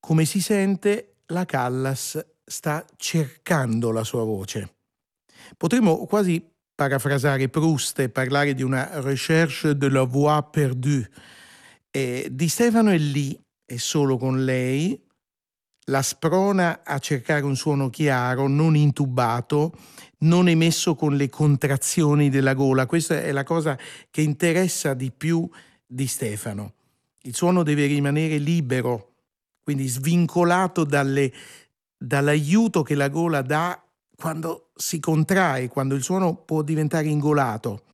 Come si sente, la Callas sta cercando la sua voce. Potremmo quasi parafrasare Proust e parlare di una recherche de la voix perdue. Di Stefano è lì, è solo con lei, la sprona a cercare un suono chiaro, non intubato, non emesso con le contrazioni della gola. Questa è la cosa che interessa di più di Stefano. Il suono deve rimanere libero, quindi svincolato dall'aiuto che la gola dà quando si contrae, quando il suono può diventare ingolato.